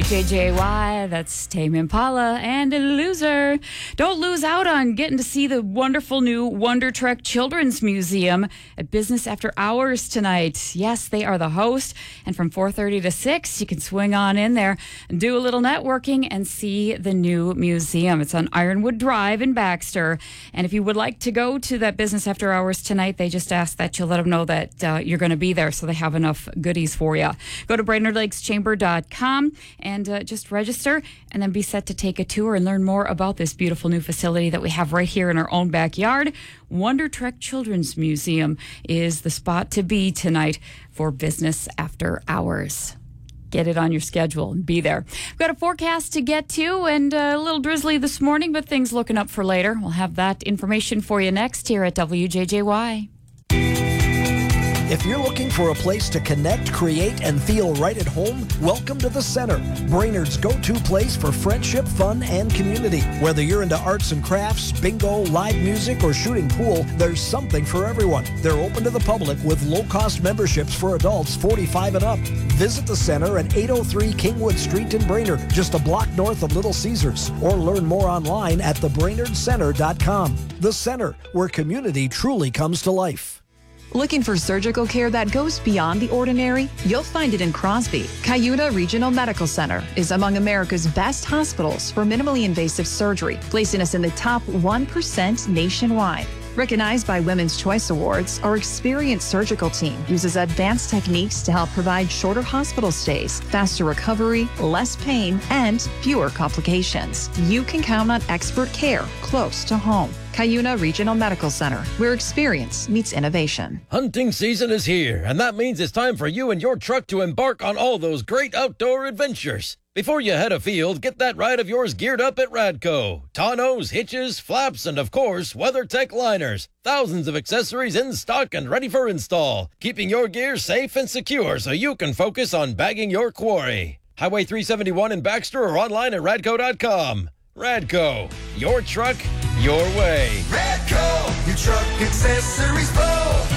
WJJY, that's Tame Impala and a Loser. Don't lose out on getting to see the wonderful new Wonder Trek Children's Museum at Business After Hours tonight. Yes, they are the host, and from 4:30 to 6, you can swing on in there and do a little networking and see the new museum. It's on Ironwood Drive in Baxter, and if you would like to go to that Business After Hours tonight, they just ask that you let them know that you're going to be there so they have enough goodies for you. Go to BrainerdLakesChamber.com and just register and then be set to take a tour and learn more about this beautiful new facility that we have right here in our own backyard. Wonder Trek Children's Museum is the spot to be tonight for Business After Hours. Get it on your schedule and be there. We've got a forecast to get to and a little drizzly this morning, but things looking up for later. We'll have that information for you next here at WJJY. If you're looking for a place to connect, create, and feel right at home, welcome to The Center, Brainerd's go-to place for friendship, fun, and community. Whether you're into arts and crafts, bingo, live music, or shooting pool, there's something for everyone. They're open to the public with low-cost memberships for adults 45 and up. Visit The Center at 803 Kingwood Street in Brainerd, just a block north of Little Caesars, or learn more online at thebrainerdcenter.com. The Center, where community truly comes to life. Looking for surgical care that goes beyond the ordinary? You'll find it in Crosby. Cuyuna Regional Medical Center is among America's best hospitals for minimally invasive surgery, placing us in the top 1% nationwide. Recognized by Women's Choice Awards, our experienced surgical team uses advanced techniques to help provide shorter hospital stays, faster recovery, less pain, and fewer complications. You can count on expert care close to home. Cuyuna Regional Medical Center, where experience meets innovation. Hunting season is here, and that means it's time for you and your truck to embark on all those great outdoor adventures. Before you head afield, get that ride of yours geared up at Radco. Tonneaus, hitches, flaps, and of course, WeatherTech liners. Thousands of accessories in stock and ready for install, keeping your gear safe and secure so you can focus on bagging your quarry. Highway 371 in Baxter or online at radco.com. Radco, your truck, your way. Radco, your truck accessories pro.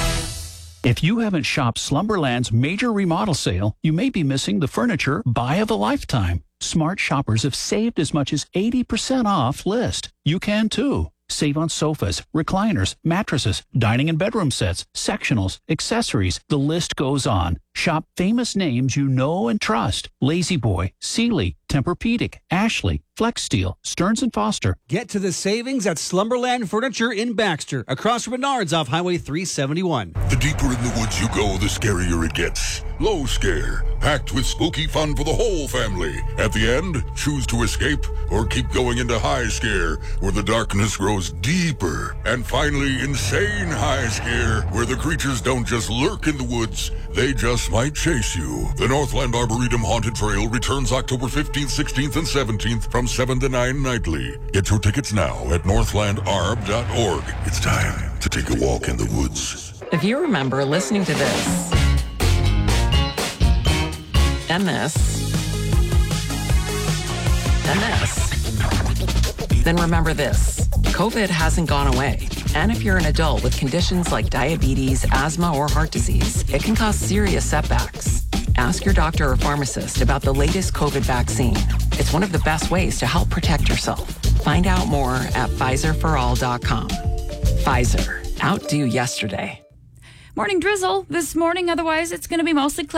If you haven't shopped Slumberland's major remodel sale, you may be missing the furniture buy of a lifetime. Smart shoppers have saved as much as 80% off list. You can too. Save on sofas, recliners, mattresses, dining and bedroom sets, sectionals, accessories. The list goes on. Shop famous names you know and trust. La-Z-Boy, Sealy, Tempur-Pedic, Ashley, Flex Steel, Stearns & Foster. Get to the savings at Slumberland Furniture in Baxter, across from Menards off Highway 371. The deeper in the woods you go, the scarier it gets. Low Scare, packed with spooky fun for the whole family. At the end, choose to escape or keep going into High Scare, where the darkness grows deeper. And finally, Insane High Scare, where the creatures don't just lurk in the woods, they just might chase you. The Northland Arboretum Haunted Trail returns October 15th, 16th, and 17th from 7 to 9 nightly. Get your tickets now at northlandarb.org. It's time to take a walk in the woods. If you remember listening to this, and this, and this, then remember this. COVID hasn't gone away. And if you're an adult with conditions like diabetes, asthma, or heart disease, it can cause serious setbacks. Ask your doctor or pharmacist about the latest COVID vaccine. It's one of the best ways to help protect yourself. Find out more at PfizerForAll.com. Pfizer. Outdo yesterday. Morning drizzle this morning. Otherwise, it's going to be mostly cloudy.